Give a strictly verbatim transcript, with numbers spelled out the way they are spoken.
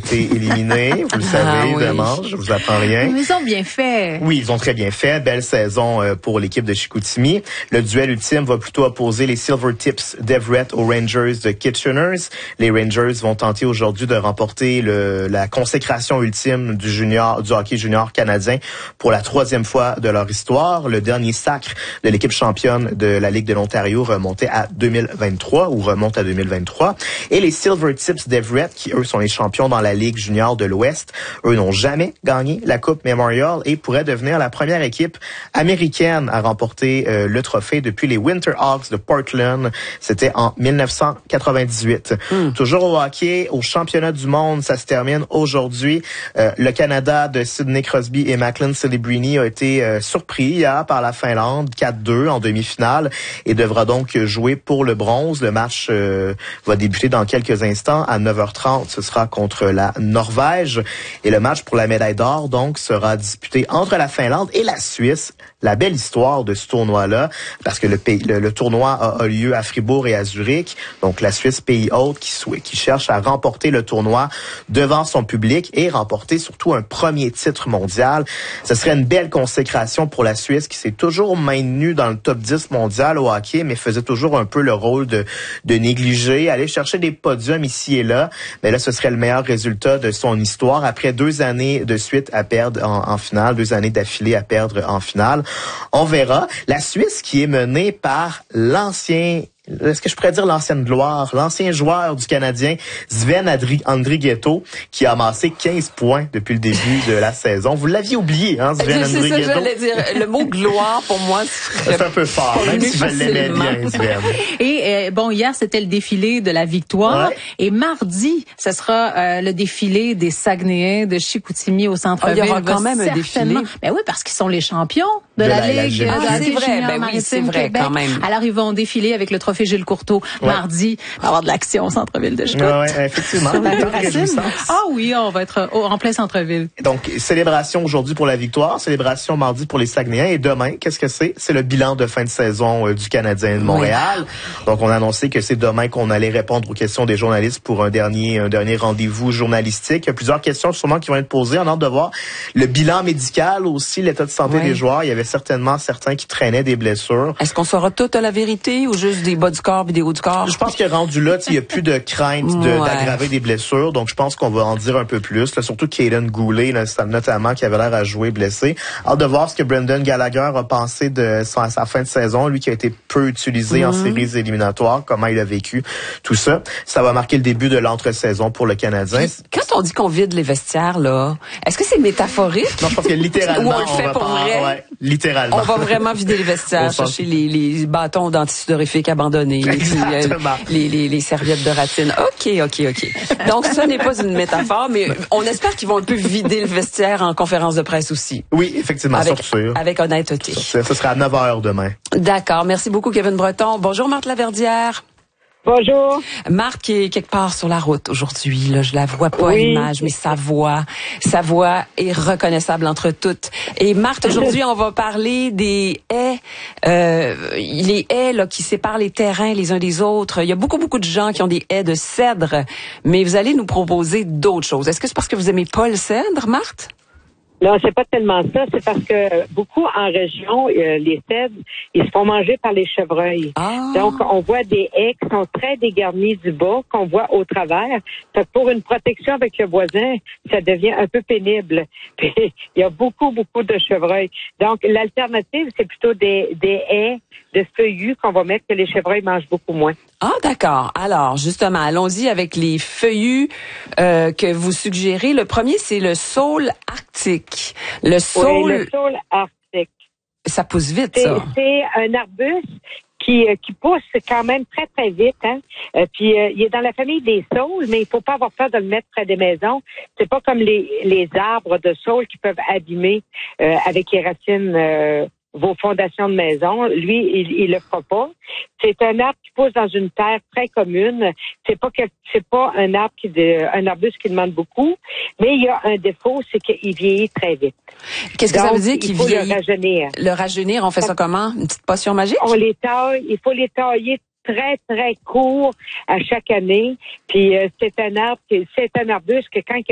été éliminés. Vous le savez, ah, évidemment. Oui. Je vous apprends rien. Mais ils ont bien fait. Oui, ils ont très bien fait. Belle saison euh, pour l'équipe de Chicoutimi. Le duel ultime va plutôt opposer les Silvertips d'Everett aux Rangers de Kitcheners. Les Rangers vont tenter aujourd'hui de remporter le, la consécration ultime du junior, du hockey junior canadien pour la troisième fois de leur histoire. Le dernier sacre de l'équipe championne de la Ligue de l'Ontario remontait à deux mille vingt-trois ou remonte à deux mille vingt-trois. Et les Silvertips d'Everett, qui eux sont les champions dans la Ligue junior de l'Ouest, eux n'ont jamais gagné la Coupe Memorial et pourraient devenir la première équipe américaine à remporter euh, le trophée depuis les Winterhawks de Portland. C'était en dix-neuf cent quatre-vingt-dix-huit. Mm. Toujours au hockey, au championnat du monde, ça se termine aujourd'hui. Euh, le Canada de Sidney Crosby et Macklin Celebrini a été euh, surpris hier par la Finlande quatre deux en demi-finale et devra donc jouer pour le bronze. Le match euh, va débuter dans quelques instants à neuf heures trente. Ce sera contre la Norvège et le match pour la médaille d'or donc sera disputé entre la Finlande et la Suisse. La belle histoire de ce tournoi-là, parce que le, pays, le, le tournoi a, a lieu à Fribourg et à Zurich, donc la Suisse, pays hôte, qui, qui cherche à remporter le tournoi devant son public et remporter surtout un premier titre mondial. Ce serait une belle consécration pour la Suisse qui s'est toujours maintenue dans le top dix mondial au hockey, mais faisait toujours un peu le rôle de, de négliger, aller chercher des podiums ici et là. Mais là, ce serait le meilleur résultat de son histoire après deux années de suite à perdre en, en finale, deux années d'affilée à perdre en finale. On verra. La Suisse qui est menée par l'ancien, est-ce que je pourrais dire l'ancienne gloire, l'ancien joueur du Canadien, Sven Andrighetto, qui a amassé quinze points depuis le début de la saison. Vous l'aviez oublié, hein, Sven Andrighetto? C'est ça que j'allais dire. Le mot gloire, pour moi, c'est un peu fort, même si je l'aimais bien, Sven. Et euh, bon, hier, c'était le défilé de la victoire. Ouais. Et mardi, ce sera euh, le défilé des Saguenayens de Chicoutimi au centre-ville. Oh, il y aura quand même un défilé. Ben oui, parce qu'ils sont les champions de, de la, la Ligue. La, la, ah, c'est vrai, ben oui, c'est vrai, Québec. Quand même. Alors, ils vont défiler avec le trophée Gilles Courteau ouais. mardi. Il va y avoir de l'action au centre-ville de Chicoutimi. Oui, ouais, effectivement. Ah oui, on va être au, en plein centre-ville. Donc, célébration aujourd'hui pour la victoire, célébration mardi pour les Saguenayens. Et demain, qu'est-ce que c'est? C'est le bilan de fin de saison euh, du Canadien de Montréal. Oui. Donc, on a annoncé que c'est demain qu'on allait répondre aux questions des journalistes pour un dernier, un dernier rendez-vous journalistique. Il y a plusieurs questions sûrement qui vont être posées. On a hâte de voir le bilan médical aussi, l'état de santé oui. des joueurs. Il y avait certainement certains qui traînaient des blessures. Est-ce qu'on saura toute la vérité ou juste des bas du corps et des hauts du corps? Je pense que rendu là, il n'y a plus de crainte de, ouais. d'aggraver des blessures. Donc, je pense qu'on va en dire un peu plus. Là, surtout Caden Goulet, là, notamment, qui avait l'air à jouer blessé. Hâte de voir ce que Brendan Gallagher a pensé de sa, sa fin de saison. Lui qui a été peu utilisé mm-hmm. en séries éliminatoires. Comment il a vécu tout ça. Ça va marquer le début de l'entre-saison pour le Canadien. Puis, quand on dit qu'on vide les vestiaires, là, est-ce que c'est métaphorique? Non, je pense que littéralement, Ou on le fait on va pour pas, vrai? Ouais, littéralement. On va vraiment vider les vestiaires, chercher les, les bâtons d'antisudorifiques abandonnés. Exactement. Puis, euh, les, les, les serviettes de ratine. OK, OK, OK. Donc, ce n'est pas une métaphore, mais on espère qu'ils vont un peu vider le vestiaire en conférence de presse aussi. Oui, effectivement, avec, sûr. Avec honnêteté. Ce sera à neuf heures demain. D'accord. Merci beaucoup, Kevin Breton. Bonjour, Marthe Laverdière. Bonjour. Marthe qui est quelque part sur la route aujourd'hui. Là, je la vois pas oui. à l'image, mais sa voix, sa voix est reconnaissable entre toutes. Et Marthe, aujourd'hui, on va parler des haies, euh, les haies là qui séparent les terrains les uns des autres. Il y a beaucoup beaucoup de gens qui ont des haies de cèdre, mais vous allez nous proposer d'autres choses. Est-ce que c'est parce que vous aimez pas le cèdre, Marthe? Non, c'est pas tellement ça. C'est parce que beaucoup en région, euh, les cèdres, ils se font manger par les chevreuils. Ah. Donc, on voit des haies qui sont très dégarnies du bas, qu'on voit au travers. Fait que pour une protection avec le voisin, ça devient un peu pénible. Puis, il y a beaucoup, beaucoup de chevreuils. Donc, l'alternative, c'est plutôt des, des haies de feuillus qu'on va mettre que les chevreuils mangent beaucoup moins. Ah, d'accord. Alors, justement, allons-y avec les feuillus euh, que vous suggérez. Le premier, c'est le saule arctique. Le saule... Oui, le saule arctique. Ça pousse vite, c'est, ça. C'est un arbuste qui qui pousse quand même très, très vite. Hein? Euh, puis, euh, il est dans la famille des saules, mais il faut pas avoir peur de le mettre près des maisons. C'est pas comme les, les arbres de saule qui peuvent abîmer euh, avec les racines... Euh, vos fondations de maison. Lui, il, il le fera pas. C'est un arbre qui pousse dans une terre très commune. C'est pas que, c'est pas un arbre qui, de, un arbuste qui demande beaucoup, mais il y a un défaut, c'est qu'il vieillit très vite. Qu'est-ce que Donc, ça veut dire qu'il il faut vieillit? Le rajeunir. Le rajeunir, on fait ça comment? Une petite potion magique? On les taille, il faut les tailler très, très court à chaque année. Puis, euh, c'est un arbre, c'est un arbuste que quand il